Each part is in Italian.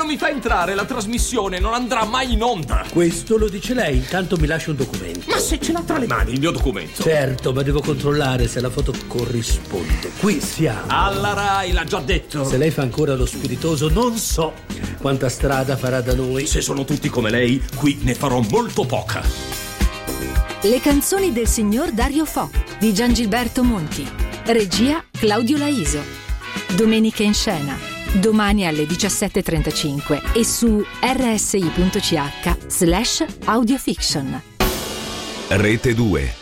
non mi fa entrare la trasmissione non andrà mai in onda. Questo lo dice lei, intanto mi lascia un documento. Ma se ce l'ha tra le mani il mio documento? Certo, ma devo controllare se la foto corrisponde. Qui siamo. Alla Rai, l'ha già detto. Se lei fa ancora lo spiritoso, non so quanta strada farà da noi. Se sono tutti come lei, qui ne farò molto poca. Le canzoni del signor Dario Fo di Giangilberto Monti. Regia Claudio Laiso. Domenica in scena, domani alle 17:35 e su rsi.ch/audiofiction. Rete 2.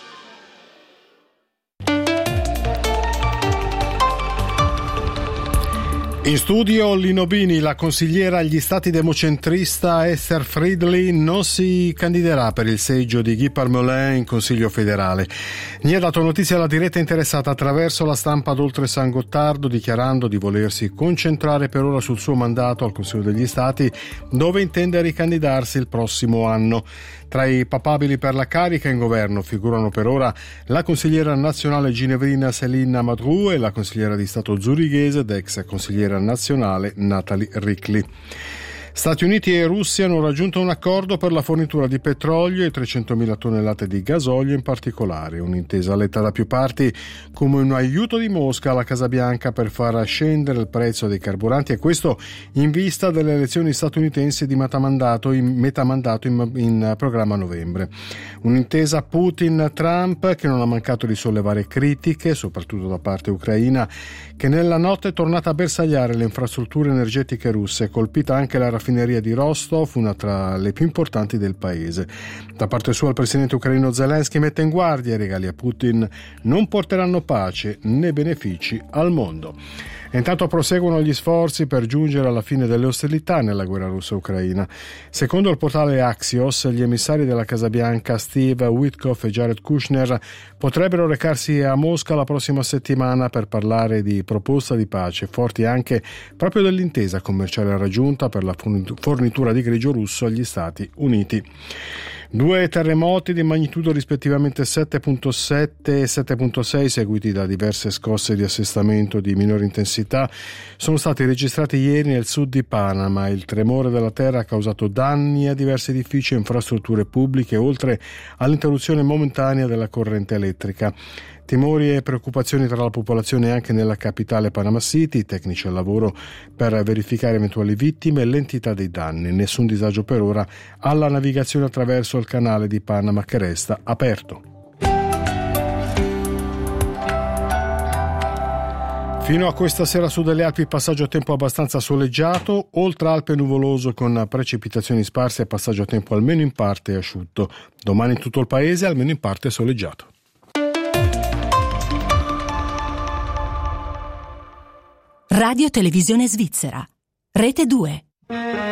In studio Lino Bini, la consigliera agli stati democentrista Esther Friedli non si candiderà per il seggio di Guy Parmelin in Consiglio federale. Ne ha dato notizia la diretta interessata attraverso la stampa d'Oltre San Gottardo, dichiarando di volersi concentrare per ora sul suo mandato al Consiglio degli Stati, dove intende ricandidarsi il prossimo anno. Tra i papabili per la carica in governo figurano per ora la consigliera nazionale ginevrina Céline Madrou e la consigliera di Stato zurighese ed ex consigliera nazionale Nathalie Ricli. Stati Uniti e Russia hanno raggiunto un accordo per la fornitura di petrolio e 300.000 tonnellate di gasolio in particolare, un'intesa letta da più parti come un aiuto di Mosca alla Casa Bianca per far scendere il prezzo dei carburanti, e questo in vista delle elezioni statunitensi di metà mandato in programma a novembre. Un'intesa Putin-Trump che non ha mancato di sollevare critiche, soprattutto da parte ucraina, che nella notte è tornata a bersagliare le infrastrutture energetiche russe, colpita anche la raffineria di Rostov, una tra le più importanti del paese. Da parte sua il presidente ucraino Zelensky mette in guardia: i regali a Putin non porteranno pace né benefici al mondo. E intanto proseguono gli sforzi per giungere alla fine delle ostilità nella guerra russa-ucraina. Secondo il portale Axios, gli emissari della Casa Bianca Steve Witkoff e Jared Kushner potrebbero recarsi a Mosca la prossima settimana per parlare di proposta di pace, forti anche proprio dell'intesa commerciale raggiunta per la fornitura di grigio russo agli Stati Uniti. 2 terremoti di magnitudo rispettivamente 7.7 e 7.6, seguiti da diverse scosse di assestamento di minore intensità, sono stati registrati ieri nel sud di Panama. Il tremore della terra ha causato danni a diversi edifici e infrastrutture pubbliche, oltre all'interruzione momentanea della corrente elettrica. Timori e preoccupazioni tra la popolazione anche nella capitale Panama City, tecnici al lavoro per verificare eventuali vittime e l'entità dei danni. Nessun disagio per ora alla navigazione attraverso il canale di Panama, che resta aperto. Fino a questa sera su delle Alpi passaggio a tempo abbastanza soleggiato, oltre Alpe nuvoloso con precipitazioni sparse e passaggio a tempo almeno in parte asciutto. Domani in tutto il paese almeno in parte soleggiato. Radio Televisione Svizzera, Rete 2.